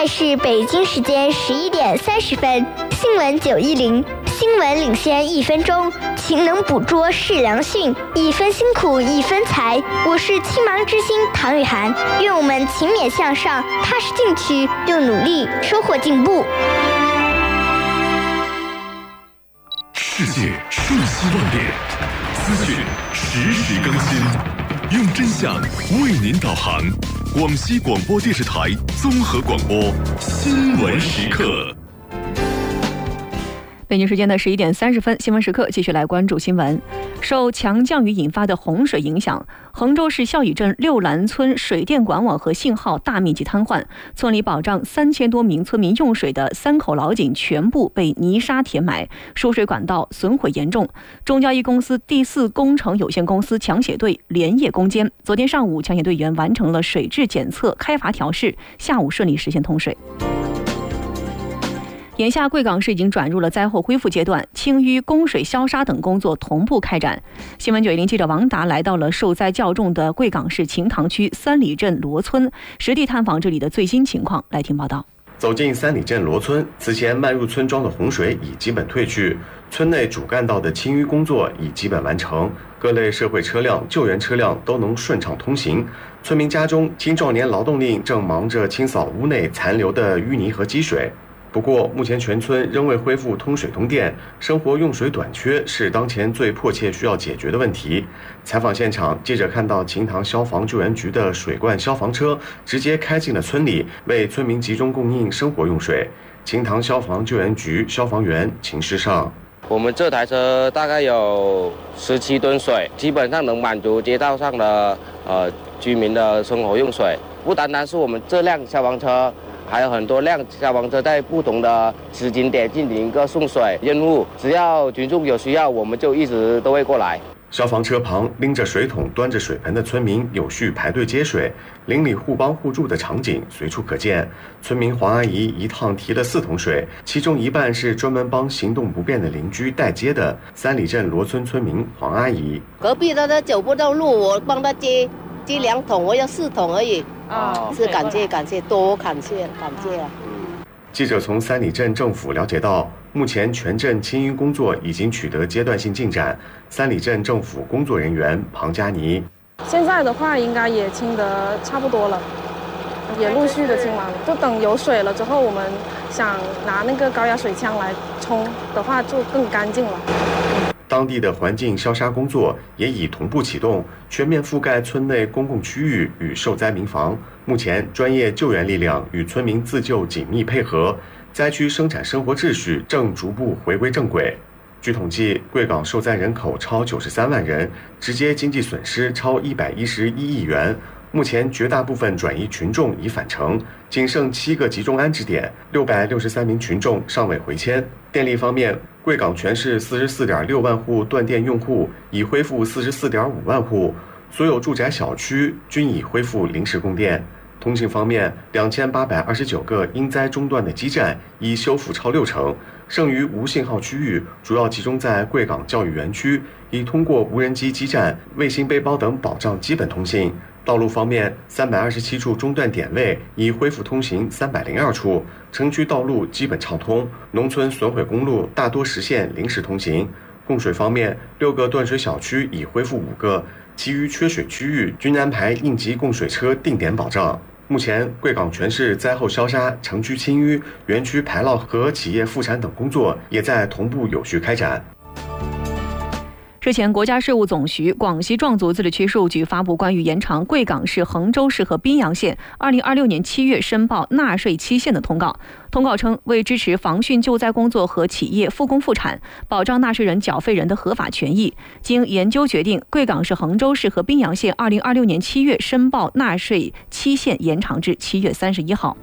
是北京时间11点30分，新闻910，新闻领先1分钟，勤能捕捉是良讯，1分辛苦1分财。我是青芒之星唐雨涵，愿我们勤勉向上，踏实进取，用努力收获进步。 世界瞬息万变，资讯实时更新，用真相为您导航。广西广播电视台综合广播新闻时刻。 北京时间的11点30分，新闻时刻继续来关注新闻。受强降雨引发的洪水影响，衡州市孝义镇六兰村水电管网和信号大面积瘫痪，村里保障3000多名村民用水的3口老井全部被泥沙填埋，输水管道损毁严重。中交一公司第4工程有限公司抢险队连夜攻坚，昨天上午抢险队员完成了水质检测、开阀调试，下午顺利实现通水。眼下贵港市已经转入了灾后恢复阶段，清淤、供水、消沙等工作同步开展。新闻910记者王达来到了受灾较重的贵港市秦塘区三里镇罗村，实地探访这里的最新情况，来听报道。 走进三里镇罗村，此前漫入村庄的洪水已基本退去，村内主干道的清淤工作已基本完成，各类社会车辆、救援车辆都能顺畅通行。村民家中青壮年劳动力正忙着清扫屋内残留的淤泥和积水。不过，目前全村仍未恢复通水通电，生活用水短缺是当前最迫切需要解决的问题。采访现场，记者看到秦塘消防救援局的水罐消防车直接开进了村里，为村民集中供应生活用水。秦塘消防救援局消防员秦世上： 我们这台车大概有17吨水，基本上能满足街道上的居民的生活用水。不单单是我们这辆消防车，还有很多辆消防车在不同的时间点进行一个送水任务，只要群众有需要，我们就一直都会过来。 消防车旁拎着水桶、端着水盆的村民有序排队接水，邻里互帮互助的场景随处可见。村民黄阿姨一趟提了4桶水，其中一半是专门帮行动不便的邻居代接的。三里镇罗村村民黄阿姨： 隔壁的他走不到路，我帮他接2桶，我要4桶而已。是感谢，多感谢啊！ 记者从三里镇政府了解到，目前全镇清淤工作已经取得阶段性进展。三里镇政府工作人员庞佳妮： 现在的话应该也清得差不多了，也陆续的清完了，就等有水了之后，我们想拿那个高压水枪来冲的话，就更干净了。 当地的环境消沙工作也已同步启动，全面覆盖村内公共区域与受灾民房。目前，专业救援力量与村民自救紧密配合，灾区生产生活秩序正逐步回归正轨。据统计，贵港受灾人口超93万人，直接经济损失超111亿元。目前绝大部分转移群众已返程，仅剩7个集中安置点，663名群众尚未回迁。电力方面，贵港全市44.6万户断电用户已恢复44.5万户，所有住宅小区均已恢复临时供电。通信方面，2829个因灾中断的基站已修复超60%，剩余无信号区域主要集中在贵港教育园区，已通过无人机基站、卫星背包等保障基本通信。道路方面，327处中断点位已恢复通行302处，城区道路基本畅通，农村损毁公路大多实现临时通行。供水方面，6个断水小区已恢复5个，其余缺水区域均安排应急供水车定点保障。目前，贵港全市灾后消沙、城区清淤、园区排涝和企业复产等工作也在同步有序开展。 日前，国家税务总局广西壮族自治区税务局发布关于延长贵港市、衡州市和宾阳县2026年7月申报纳税期限的通告。通告称，为支持防汛救灾工作和企业复工复产，保障纳税人、缴费人的合法权益，经研究决定，贵港市、衡州市和宾阳县2026年7月申报纳税期限延长至7月31号。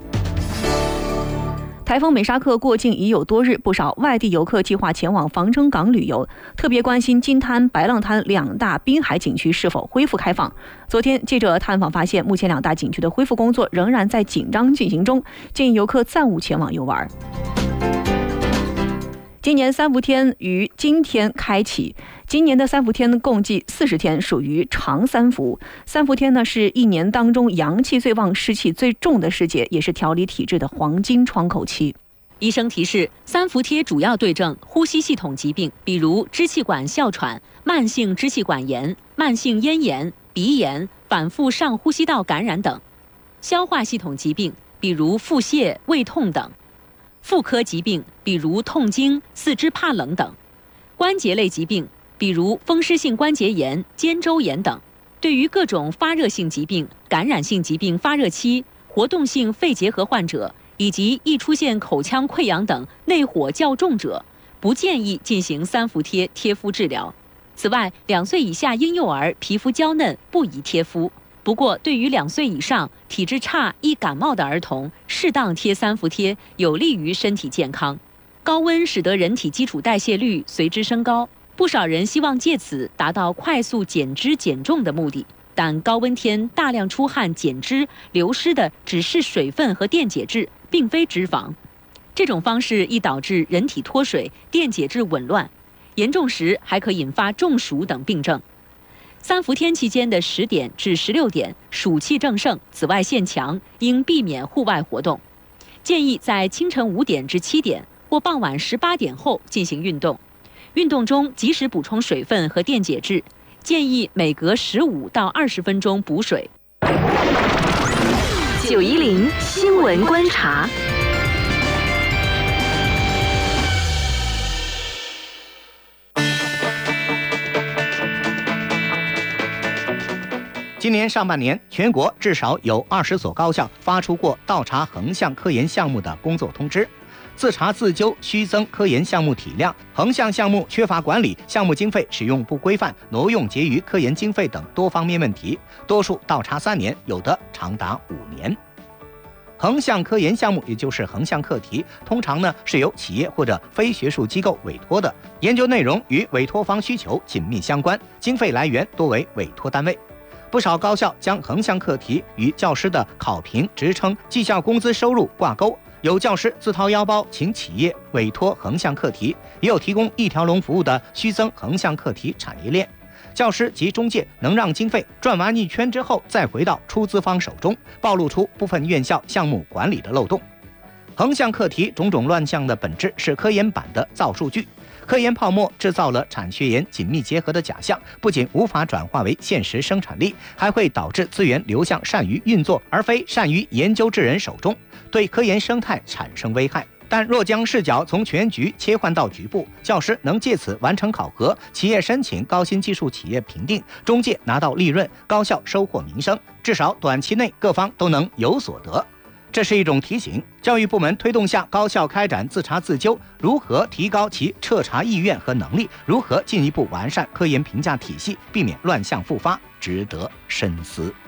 台风美沙克过境已有多日，不少外地游客计划前往防城港旅游，特别关心金滩、白浪滩2大滨海景区是否恢复开放。昨天，记者探访发现，目前2大景区的恢复工作仍然在紧张进行中，建议游客暂勿前往游玩。 今年三伏天于今天开启，今年的三伏天共计40天，属于长三伏。三伏天呢是一年当中阳气最旺、湿气最重的时节，也是调理体质的黄金窗口期。 医生提示，三伏贴主要对症呼吸系统疾病，比如支气管哮喘、慢性支气管炎、慢性咽炎、鼻炎、反复上呼吸道感染等；消化系统疾病，比如腹泻、胃痛等；妇科疾病，比如痛经、四肢怕冷等；关节类疾病，比如风湿性关节炎、肩周炎等。对于各种发热性疾病、感染性疾病发热期、活动性肺结核患者以及易出现口腔溃疡等内火较重者，不建议进行三伏贴贴敷治疗。此外，2岁以下婴幼儿皮肤娇嫩，不宜贴敷。不过，对于2岁以上体质差、易感冒的儿童，适当贴三伏贴有利于身体健康。高温使得人体基础代谢率随之升高，不少人希望借此达到快速减脂减重的目的。但高温天大量出汗减脂，流失的只是水分和电解质，并非脂肪。这种方式易导致人体脱水、电解质紊乱，严重时还可引发中暑等病症。三伏天期间的10点至16点，暑气正盛，紫外线强，应避免户外活动。建议在清晨5点至7点或傍晚18点后进行运动。运动中及时补充水分和电解质，建议每隔15到20分钟补水。 910新闻观察。 今年上半年，全国至少有20所高校发出过倒查横向科研项目的工作通知。自查自纠需增科研项目体量，横向项目缺乏管理，项目经费使用不规范，挪用结余科研经费等多方面问题，多数倒查3年，有的长达5年。横向科研项目也就是横向课题，通常呢是由企业或者非学术机构委托的，研究内容与委托方需求紧密相关，经费来源多为委托单位。不少高校将横向课题与教师的考评、职称、绩效工资收入挂钩，有教师自掏腰包请企业委托横向课题，也有提供一条龙服务的虚增横向课题产业链。教师及中介能让经费转完一圈之后再回到出资方手中，暴露出部分院校项目管理的漏洞。横向课题种种乱象的本质是科研版的造数据，科研泡沫制造了产学研紧密结合的假象，不仅无法转化为现实生产力，还会导致资源流向善于运作而非善于研究之人手中，对科研生态产生危害。但若将视角从全局切换到局部，教师能借此完成考核，企业申请高新技术企业评定，中介拿到利润，高校收获名声，至少短期内各方都能有所得。这是一种提醒，教育部门推动下高校开展自查自纠，如何提高其彻查意愿和能力，如何进一步完善科研评价体系，避免乱象复发，值得深思。